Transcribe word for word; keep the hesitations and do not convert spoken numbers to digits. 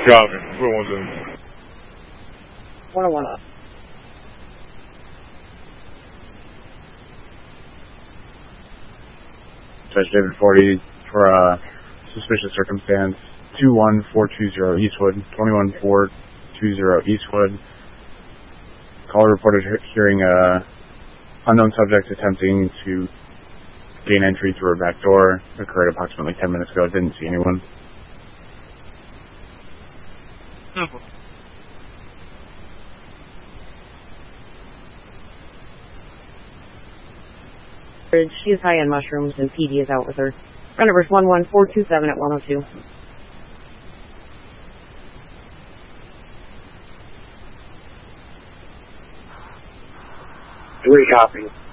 Copy. four one seven. one oh one up. Judge David forty for a uh, suspicious circumstance. two one four two zero Eastwood, twenty-one four two zero Eastwood. Caller reported hearing a unknown subject attempting to gain entry through a back door. Occurred approximately ten minutes ago. Didn't see anyone. Simple. She is high on mushrooms and P D is out with her. Run numbers one one four two seven at one oh two. Three copy.